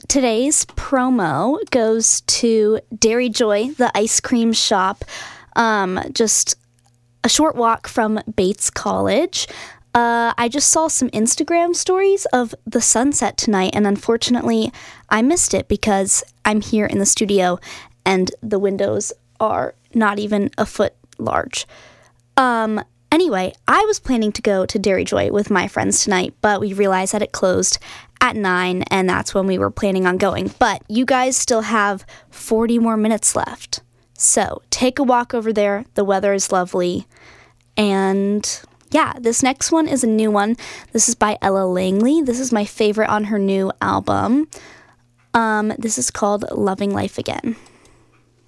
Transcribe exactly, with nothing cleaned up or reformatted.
today's promo goes to Dairy Joy, the ice cream shop, um, just a short walk from Bates College. Uh, I just saw some Instagram stories of the sunset tonight, and unfortunately, I missed it because I'm here in the studio, and the windows are not even a foot large. Um, anyway, I was planning to go to Dairy Joy with my friends tonight, but we realized that it closed at nine, and that's when we were planning on going. But you guys still have forty more minutes left. So take a walk over there. The weather is lovely. And yeah, this next one is a new one. This is by Ella Langley. This is my favorite on her new album. Um, this is called Loving Life Again.